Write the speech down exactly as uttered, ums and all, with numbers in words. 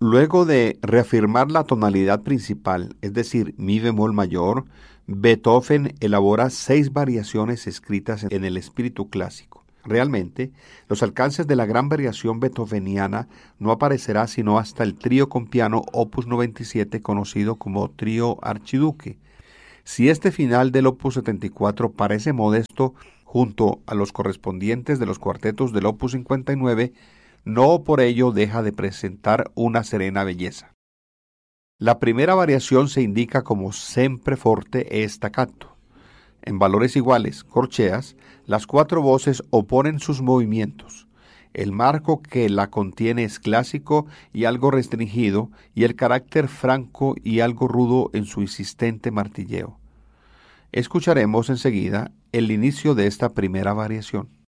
Luego de reafirmar la tonalidad principal, es decir, mi bemol mayor, Beethoven elabora seis variaciones escritas en el espíritu clásico. Realmente, los alcances de la gran variación beethoveniana no aparecerá sino hasta el trío con piano opus noventa y siete, conocido como trío archiduque. Si este final del opus setenta y cuatro parece modesto junto a los correspondientes de los cuartetos del opus cincuenta y nueve, no por ello deja de presentar una serena belleza. La primera variación se indica como sempre forte e staccato. En valores iguales, corcheas, las cuatro voces oponen sus movimientos. El marco que la contiene es clásico y algo restringido, y el carácter franco y algo rudo en su insistente martilleo. Escucharemos enseguida el inicio de esta primera variación.